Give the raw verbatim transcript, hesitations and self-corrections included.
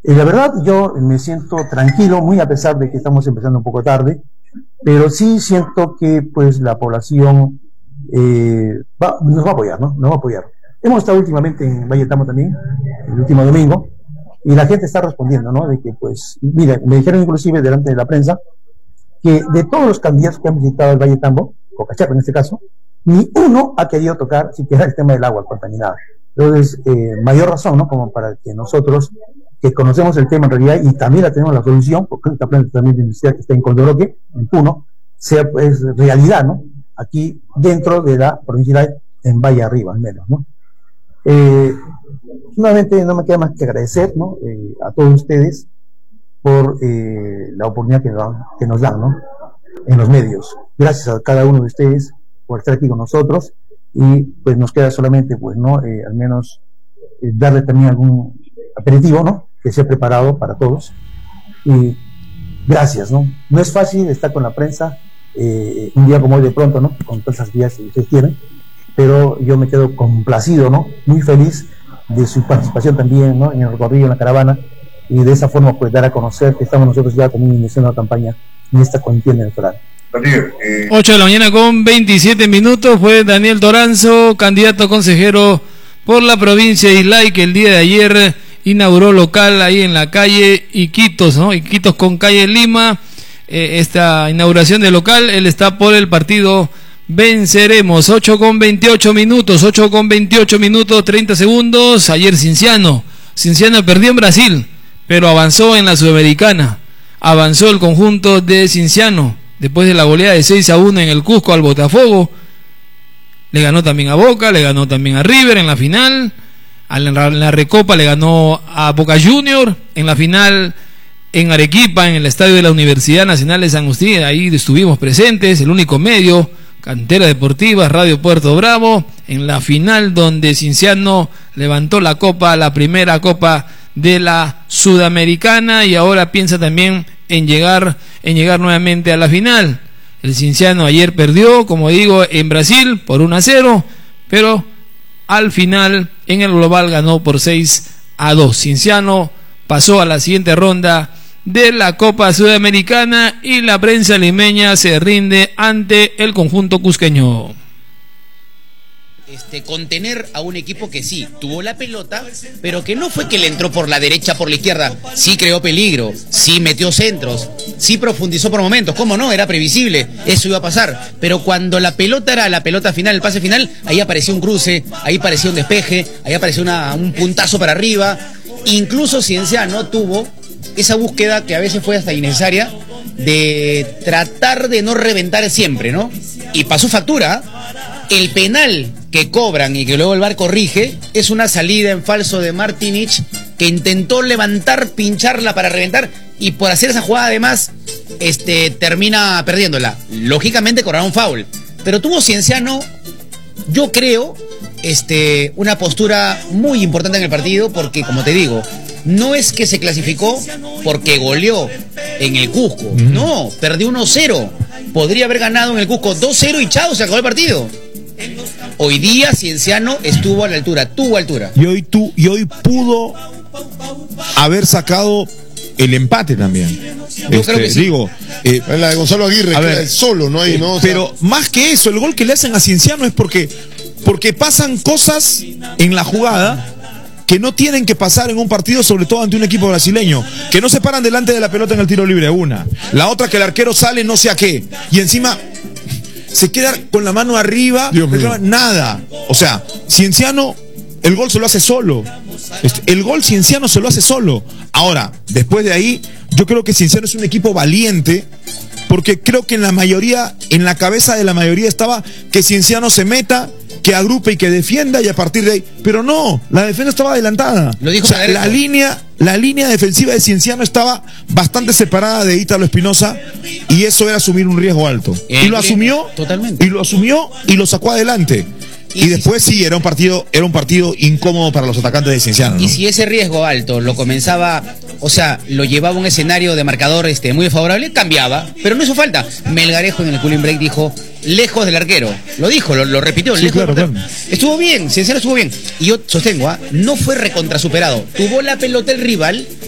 Eh, la verdad, yo me siento tranquilo, muy a pesar de que estamos empezando un poco tarde, pero sí siento que pues la población eh, va, nos va a apoyar, ¿no? Nos va a apoyar. Hemos estado últimamente en Valle Tambo también, el último domingo, y la gente está respondiendo, ¿no? De que pues, mire, me dijeron inclusive delante de la prensa, que de todos los candidatos que han visitado el Valle Tambo, Cocachaco en este caso, ni uno ha querido tocar siquiera el tema del agua contaminada. Entonces, eh, mayor razón, ¿no? Como para que nosotros, que conocemos el tema en realidad y también la tenemos la solución, porque esta planta también de universidad que está en Condoroque, en Puno, sea pues realidad, ¿no? Aquí dentro de la provincia en Valle Arriba, al menos, ¿no? Eh, nuevamente no me queda más que agradecer, ¿no? Eh, a todos ustedes por eh, la oportunidad que nos, que nos dan, ¿no? En los medios. Gracias a cada uno de ustedes por estar aquí con nosotros y pues nos queda solamente, pues, ¿no? Eh, al menos eh, darle también algún aperitivo, ¿no? Que sea preparado para todos. Y gracias, ¿no? No es fácil estar con la prensa eh, un día como hoy de pronto, ¿no? Con todas esas vías que ustedes tienen, pero yo me quedo complacido, ¿no? Muy feliz de su participación también, ¿no? En el recorrido, en la caravana, y de esa forma pues dar a conocer que estamos nosotros ya también iniciando la campaña en esta contienda electoral. ocho de la mañana con veintisiete minutos fue Daniel Toranzo, candidato a consejero por la provincia de Islay, que el día de ayer inauguró local ahí en la calle Iquitos, ¿no? Iquitos con calle Lima. Eh, esta inauguración de local, él está por el partido Venceremos. Ocho con veintiocho minutos, ocho con veintiocho minutos, treinta segundos. Ayer Cinciano, Cinciano perdió en Brasil, pero avanzó en la Sudamericana. Avanzó el conjunto de Cinciano después de la goleada de seis a uno en el Cusco al Botafogo. Le ganó también a Boca, le ganó también a River en la final. En la Recopa le ganó a Boca Junior. En la final en Arequipa, en el estadio de la Universidad Nacional de San Agustín, ahí estuvimos presentes, el único medio, Cantera Deportiva, Radio Puerto Bravo, en la final donde Cinciano levantó la copa, la primera copa de la Sudamericana, y ahora piensa también en llegar, en llegar nuevamente a la final. El Cinciano ayer perdió, como digo, en Brasil por uno a cero, pero al final en el global ganó por seis a dos. Cinciano pasó a la siguiente ronda de la Copa Sudamericana y la prensa limeña se rinde ante el conjunto cusqueño. Este, contener a un equipo que sí tuvo la pelota, pero que no fue que le entró por la derecha, por la izquierda. Sí creó peligro, sí metió centros, sí profundizó por momentos. ¿Cómo no? Era previsible, eso iba a pasar. Pero cuando la pelota era la pelota final, el pase final, ahí apareció un cruce, ahí apareció un despeje, ahí apareció una, un puntazo para arriba. Incluso Cienciano tuvo esa búsqueda que a veces fue hasta innecesaria de tratar de no reventar siempre, ¿no? Y pasó factura. El penal que cobran y que luego el V A R corrige es una salida en falso de Martinich, que intentó levantar, pincharla para reventar, y por hacer esa jugada además este, termina perdiéndola. Lógicamente cobraron foul, pero tuvo Cienciano, yo creo, este, una postura muy importante en el partido, porque como te digo, no es que se clasificó porque goleó en el Cusco, uh-huh. No, perdió uno cero, podría haber ganado en el Cusco dos cero y chao, se acabó el partido. Hoy día Cienciano estuvo a la altura, tuvo altura. Y hoy, tu, y hoy pudo haber sacado el empate también. Yo este, creo que sí. Digo, eh, la de Gonzalo Aguirre, a ver, solo, no hay, ¿no? O sea, pero más que eso, el gol que le hacen a Cienciano es porque, porque pasan cosas en la jugada que no tienen que pasar en un partido, sobre todo ante un equipo brasileño, que no se paran delante de la pelota en el tiro libre, una. La otra, que el arquero sale no sé a qué, y encima se queda con la mano arriba, nada. O sea, Cienciano, el gol se lo hace solo. El gol Cienciano se lo hace solo. Ahora, después de ahí, yo creo que Cienciano es un equipo valiente, porque creo que en la mayoría, en la cabeza de la mayoría estaba que Cienciano se meta, que agrupe y que defienda, y a partir de ahí, pero no, la defensa estaba adelantada. Lo dijo, o sea, la línea, la línea defensiva de Cienciano estaba bastante separada de Ítalo Espinosa, y eso era asumir un riesgo alto. Eh, y lo asumió, totalmente. Y lo asumió y lo sacó adelante. Y, y después sí, era un partido, era un partido incómodo para los atacantes de Cienciano, ¿no? Y si ese riesgo alto lo comenzaba, o sea, lo llevaba a un escenario de marcador este, muy favorable, cambiaba, pero no hizo falta. Melgarejo en el cooling break dijo, lejos del arquero. Lo dijo, lo, lo repitió, sí, lejos claro, del arquero. Claro. Estuvo bien, Cienciano estuvo bien. Y yo sostengo, ¿ah? No fue recontrasuperado. Tuvo la pelota el rival,